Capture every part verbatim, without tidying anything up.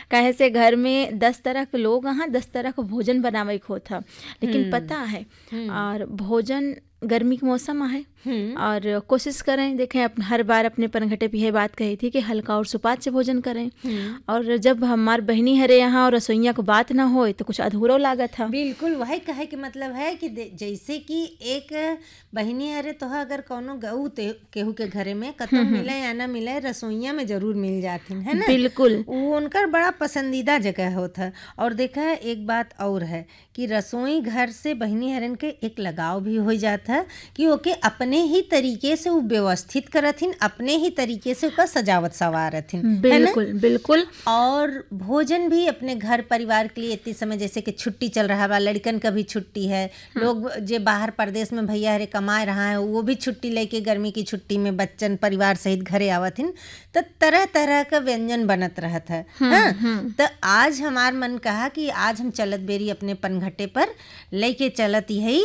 काहे से घर में दस तरह के लोग यहाँ दस तरह का भोजन बनावे के होता, लेकिन पता है और भोजन गर्मी के मौसम है और कोशिश करें, देखें अपन हर बार अपने पनघटे पे यह बात कही थी कि हल्का और सुपाच्य भोजन करें। और जब हमार बहनी हरे यहाँ और रसोईया को बात ना हो तो कुछ अधूरा लागत था। बिल्कुल वही कहे कि मतलब है कि जैसे कि एक बहनी हरे तो अगर कोनो गऊ केहू के घरे में कतो मिले या ना मिले, रसोईया में जरूर मिल जाती है ना। बिल्कुल वो उनका बड़ा पसंदीदा जगह होता है। और देखा एक बात और है कि रसोई घर से बहनी हरन के एक लगाव भी हो जाता है कि ओके अपने ही तरीके से वो व्यवस्थित करथिन, अपने ही तरीके से उसका सजावट सवारथिन। बिल्कुल बिल्कुल। और भोजन भी अपने घर परिवार के लिए इतने समय जैसे कि छुट्टी चल रहा है, लड़कन का भी छुट्टी है, लोग जो बाहर प्रदेश में भैया हरे कमाए रहा है वो भी छुट्टी लेके गर्मी की छुट्टी में बच्चन परिवार सहित घरे आवथिन, तो तरह तरह का व्यंजन बनत रहता है। हाँ, तो आज हमार मन कहा कि आज हम चलत बेरी अपने पनघटे पर लेके चलत यही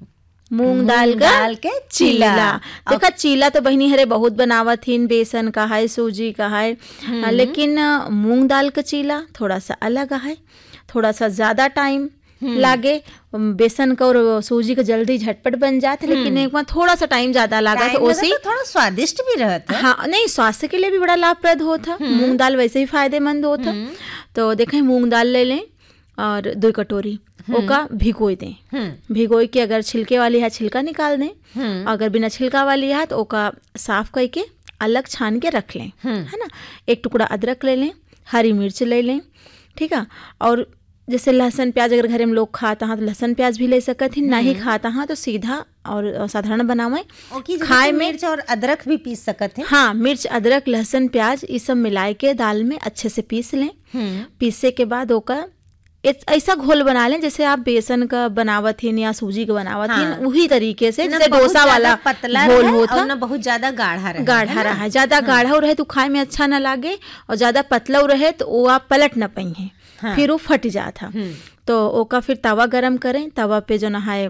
मूंग दाल का दाल के चीला। देखा चीला तो बहनी हरे बहुत बनावत थीन, बेसन का है, सूजी का है, लेकिन मूंग दाल का चीला थोड़ा सा अलग है, थोड़ा सा ज्यादा टाइम लागे। बेसन का और सूजी का जल्दी झटपट बन जाते, लेकिन एक बार थोड़ा सा टाइम ज्यादा लगा था। उसी तो थोड़ा स्वादिष्ट भी रहता। हाँ नहीं, स्वास्थ्य के लिए भी बड़ा लाभप्रद होता। मूंग दाल वैसे ही फायदेमंद होता। तो देखें मूंग दाल ले लें और दो कटोरी ओका भिगोई दें। भिगोई के अगर छिलके वाली है छिलका निकाल दें, अगर बिना छिलका वाली है तो ओका साफ करके अलग छान के रख लें, है ना। एक टुकड़ा अदरक ले लें, हरी मिर्च ले लें, ठीक है। और जैसे लहसुन प्याज अगर घर में लोग खाता हैं तो लहसुन प्याज भी ले सकते हैं, ना ही खाता हैं तो सीधा और साधारण बनावे खाए में मिर्च और अदरक भी पीस सकते हैं। हाँ, मिर्च अदरक लहसुन प्याज ये सब मिलाए के दाल में अच्छे से पीस लें। पीसे के बाद ओका ऐसा घोल बना लें जैसे आप बेसन का बनावत हैं या सूजी का बनावत हैं। हाँ। वही तरीके से जैसे डोसा वाला पतला घोल होता और ना बहुत ज्यादा गाढ़ा रहे, गाढ़ा रहा ज्यादा हाँ। गाढ़ा रहे तो खाए में अच्छा ना लागे, और ज्यादा पतला रहे तो वो आप पलट ना पाई हैं। हाँ। फिर वो फट जाता। तो ओका फिर तवा गरम करें, तवा पे जो ना है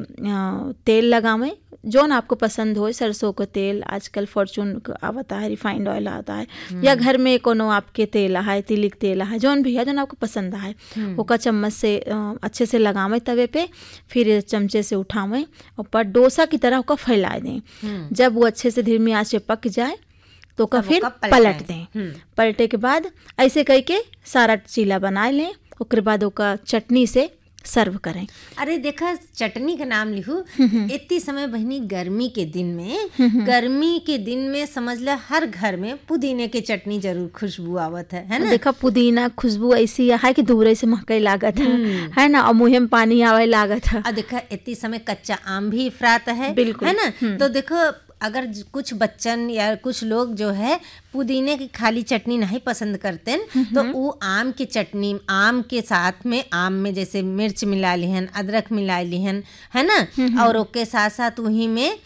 तेल लगावें जो ना आपको पसंद हो, सरसों का तेल, आजकल फॉर्चून आता है, रिफाइंड ऑयल आता है, या घर में कोनो आपके तेल है, तिलिक तेल है, जौन भी है जो आपको पसंद है ओका चम्मच से अच्छे से लगावें तवे पे, फिर चमचे से उठावें और पर डोसा की तरह ओका फैला दें। जब वो अच्छे से धीमी आंच पे पक जाए तो ओका फिर पलट दें। पलटे के बाद ऐसे करके सारा चीला बना लें। उसके बाद ओका चटनी से सर्व करें। अरे देखा चटनी का नाम लिखू, इतनी समय बहनी गर्मी के दिन में गर्मी के दिन में समझ ला हर घर में पुदीने के चटनी जरूर खुशबू आवत है, है ना। देखा पुदीना खुशबू ऐसी है कि दूरे से महके लागत है, है ना, और मुँह में पानी आवे लागत है। और देखा इतनी समय कच्चा आम भी इफरात है, बिल्कुल, है ना। तो देखो अगर कुछ बच्चन या कुछ लोग जो है पुदीने की खाली चटनी नहीं पसंद करते हैं तो वो आम की चटनी, आम के साथ में आम में जैसे मिर्च मिला लिहन, अदरक मिला लिहन, है ना, और उसके साथ साथ वही में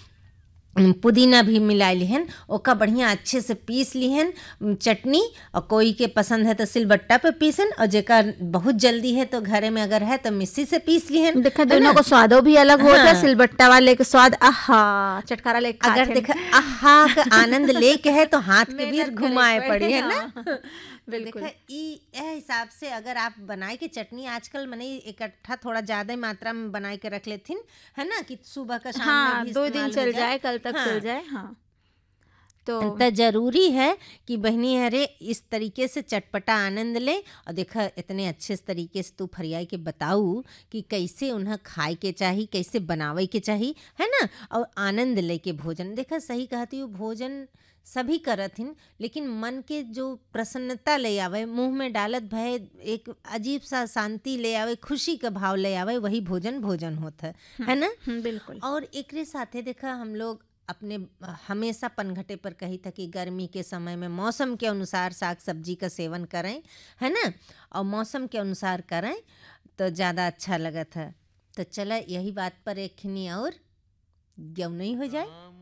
पुदीना भी मिला लिहन, ओका बढ़िया अच्छे से पीस लिहन चटनी। और कोई के पसंद है तो सिलबट्टा पे पीसन, और जेकर बहुत जल्दी है तो घरे में अगर है तो मिक्सी से पीस लिहन। देखा दोनों को स्वादों भी अलग होता है। सिलबट्टा वाले के स्वाद आहा चटकारा ले, अगर देखा आहा का आनंद लेके है तो हाथ के भी घुमाए पड़ी, है ना। देखा ई हिसाब से अगर आप बनाए के चटनी आजकल मने इकट्ठा थोड़ा ज्यादा मात्रा में बनाए के रख लेथिन, है ना, कि सुबह का शाम हाँ, में भी दो दिन चल जाए, कल तक हाँ। चल जाए। हाँ, तो तो जरूरी है कि बहनी हरे इस तरीके से चटपटा आनंद ले। और देखा इतने अच्छे तरीके से तू फरियाई के बताऊ कि कैसे उन्हें खाए के चाहिए, कैसे बनावे के चाहिए, है ना, और आनंद ले के भोजन। देखा सही कहती हूँ, भोजन सभी करत हिन, लेकिन मन के जो प्रसन्नता ले आवे, मुंह में डालत भय एक अजीब सा शांति ले आवे, खुशी का भाव ले आवे, वही भोजन भोजन होता है, है ना। बिल्कुल। और एकरे साथे देखा हम लोग अपने हमेशा पनघटे पर कही था कि गर्मी के समय में मौसम के अनुसार साग सब्जी का सेवन करें, है ना, और मौसम के अनुसार करें तो ज़्यादा अच्छा लगता है। तो चला यही बात पर एक खिनी और क्यों नहीं हो जाए।